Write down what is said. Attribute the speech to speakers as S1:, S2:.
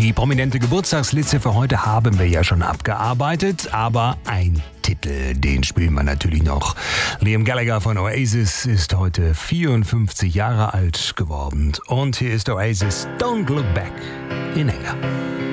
S1: Die prominente Geburtstagsliste für heute haben wir ja schon abgearbeitet, aber ein Titel, den spielen wir natürlich noch. Liam Gallagher von Oasis ist heute 54 Jahre alt geworden und hier ist Oasis Don't Look Back in Anger.